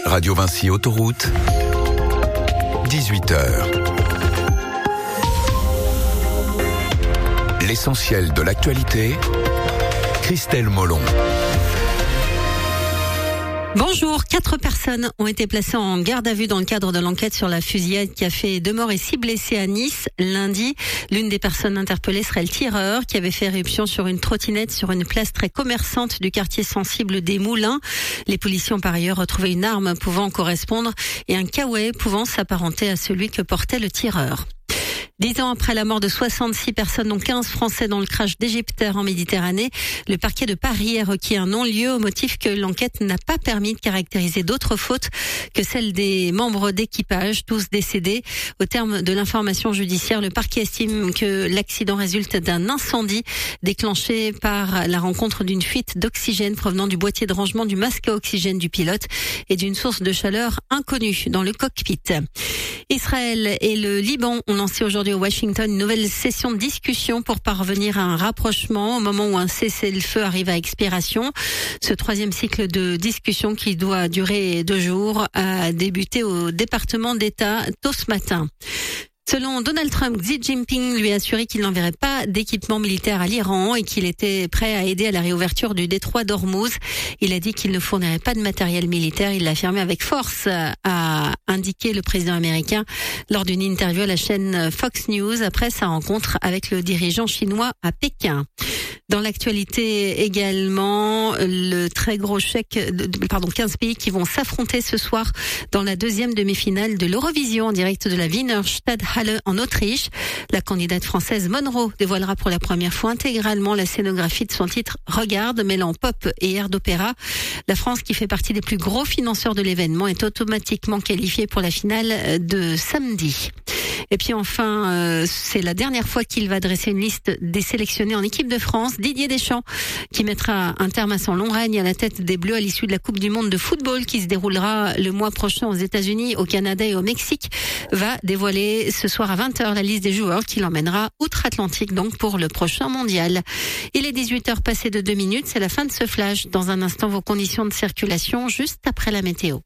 Radio Vinci Autoroute, 18h. L'essentiel de l'actualité, Christelle Molon. Bonjour, 4 personnes ont été placées en garde à vue dans le cadre de l'enquête sur la fusillade qui a fait 2 morts et 6 blessés à Nice lundi. L'une des personnes interpellées serait le tireur qui avait fait éruption sur une trottinette sur une place très commerçante du quartier sensible des Moulins. Les policiers ont par ailleurs retrouvé une arme pouvant correspondre et un kawaii pouvant s'apparenter à celui que portait le tireur. 10 ans après la mort de 66 personnes, dont 15 Français dans le crash d'Égyptair en Méditerranée, le parquet de Paris a requis un non-lieu au motif que l'enquête n'a pas permis de caractériser d'autres fautes que celles des membres d'équipage, tous décédés. Au terme de l'information judiciaire, le parquet estime que l'accident résulte d'un incendie déclenché par la rencontre d'une fuite d'oxygène provenant du boîtier de rangement du masque à oxygène du pilote et d'une source de chaleur inconnue dans le cockpit. Israël et le Liban ont lancé aujourd'hui à Washington une nouvelle session de discussion pour parvenir à un rapprochement au moment où un cessez-le-feu arrive à expiration. Ce 3e cycle de discussion qui doit durer 2 jours a débuté au département d'État tôt ce matin. Selon Donald Trump, Xi Jinping lui a assuré qu'il n'enverrait pas d'équipement militaire à l'Iran et qu'il était prêt à aider à la réouverture du détroit d'Ormuz. Il a dit qu'il ne fournirait pas de matériel militaire. Il l'a affirmé avec force, a indiqué le président américain lors d'une interview à la chaîne Fox News après sa rencontre avec le dirigeant chinois à Pékin. Dans l'actualité également, le très gros chèque, 15 pays qui vont s'affronter ce soir dans la 2e demi-finale de l'Eurovision en direct de la Wiener Stadthalle en Autriche. La candidate française Monroe dévoilera pour la première fois intégralement la scénographie de son titre Regarde, mêlant pop et air d'opéra. La France, qui fait partie des plus gros financeurs de l'événement, est automatiquement qualifiée pour la finale de samedi. Et puis enfin, c'est la dernière fois qu'il va dresser une liste des sélectionnés en équipe de France. Didier Deschamps, qui mettra un terme à son long règne à la tête des Bleus à l'issue de la Coupe du Monde de football qui se déroulera le mois prochain aux États-Unis, au Canada et au Mexique, va dévoiler ce soir à 20h la liste des joueurs qui l'emmènera outre-Atlantique donc pour le prochain mondial. Il est 18h passé de 2 minutes, c'est la fin de ce flash. Dans un instant, vos conditions de circulation juste après la météo.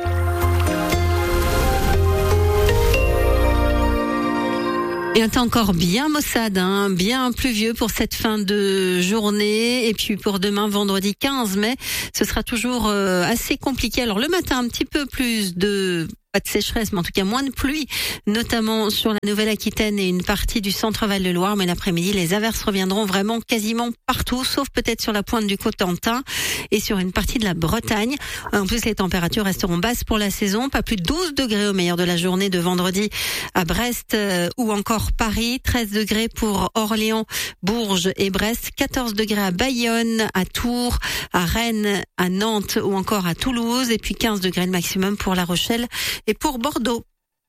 Et un temps encore bien maussade, bien pluvieux pour cette fin de journée. Et puis pour demain, vendredi 15 mai, ce sera toujours assez compliqué. Alors le matin, un petit peu plus de... pas de sécheresse, mais en tout cas moins de pluie, notamment sur la Nouvelle-Aquitaine et une partie du centre-Val de Loire. Mais l'après-midi, les averses reviendront vraiment quasiment partout, sauf peut-être sur la pointe du Cotentin et sur une partie de la Bretagne. En plus, les températures resteront basses pour la saison. Pas plus de 12 degrés au meilleur de la journée de vendredi à Brest ou encore Paris. 13 degrés pour Orléans, Bourges et Brest. 14 degrés à Bayonne, à Tours, à Rennes, à Nantes ou encore à Toulouse. Et puis 15 degrés le maximum pour La Rochelle et pour Bordeaux.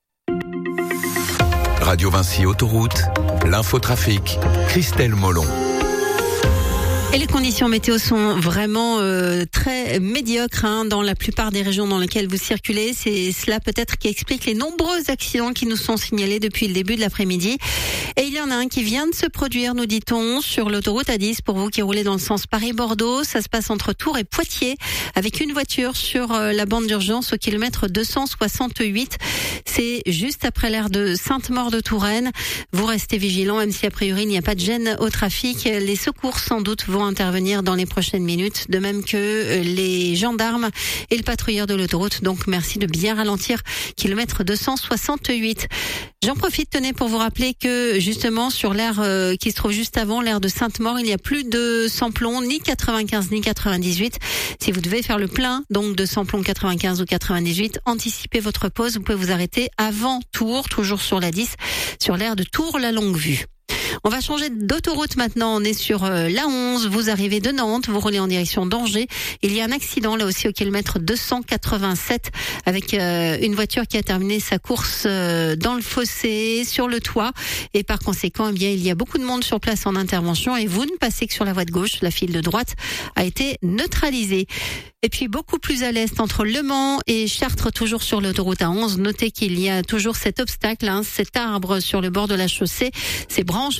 Radio Vinci Autoroute, l'infotrafic, Christelle Molon. Et les conditions météo sont vraiment très médiocres dans la plupart des régions dans lesquelles vous circulez. C'est cela peut-être qui explique les nombreux accidents qui nous sont signalés depuis le début de l'après-midi. Et il y en a un qui vient de se produire, nous dit-on, sur l'autoroute A10 pour vous qui roulez dans le sens Paris-Bordeaux. Ça se passe entre Tours et Poitiers avec une voiture sur la bande d'urgence au kilomètre 268. C'est juste après l'aire de Sainte-Maure-de-Touraine. Vous restez vigilants, même si a priori il n'y a pas de gêne au trafic. Les secours sans doute vont intervenir dans les prochaines minutes, de même que les gendarmes et le patrouilleur de l'autoroute. Donc merci de bien ralentir, kilomètre 268. J'en profite, tenez, pour vous rappeler que justement sur l'aire qui se trouve juste avant, l'aire de Sainte-Maure, il n'y a plus de samplon, ni 95 ni 98. Si vous devez faire le plein donc de samplon 95 ou 98, anticipez votre pause. Vous pouvez vous arrêter avant Tours, toujours sur la 10, sur l'aire de Tours-la-Longue-Vue. On va changer d'autoroute maintenant, on est sur la 11, vous arrivez de Nantes, vous roulez en direction d'Angers. Il y a un accident là aussi au kilomètre 287 avec une voiture qui a terminé sa course dans le fossé, sur le toit. Et par conséquent, eh bien, il y a beaucoup de monde sur place en intervention et vous ne passez que sur la voie de gauche. La file de droite a été neutralisée. Et puis beaucoup plus à l'est, entre Le Mans et Chartres, toujours sur l'autoroute A11. Notez qu'il y a toujours cet obstacle, cet arbre sur le bord de la chaussée, ces branches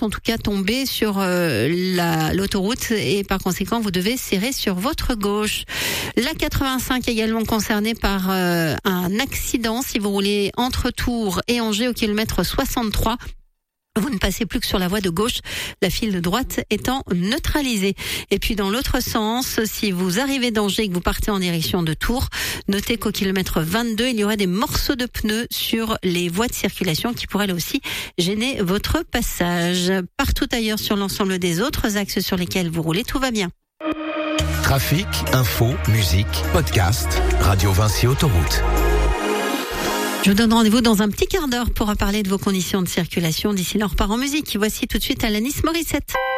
en tout cas tomber sur l'autoroute et par conséquent vous devez serrer sur votre gauche. La 85 également concernée par un accident si vous roulez entre Tours et Angers au kilomètre 63. Vous ne passez plus que sur la voie de gauche, la file de droite étant neutralisée. Et puis dans l'autre sens, si vous arrivez d'Angers et que vous partez en direction de Tours, notez qu'au kilomètre 22, il y aura des morceaux de pneus sur les voies de circulation qui pourraient là aussi gêner votre passage. Partout ailleurs sur l'ensemble des autres axes sur lesquels vous roulez, tout va bien. Trafic, info, musique, podcast, Radio Vinci Autoroute. Je vous donne rendez-vous dans un petit quart d'heure pour parler de vos conditions de circulation. D'ici là, on repart en musique. Voici tout de suite Alanis Morissette.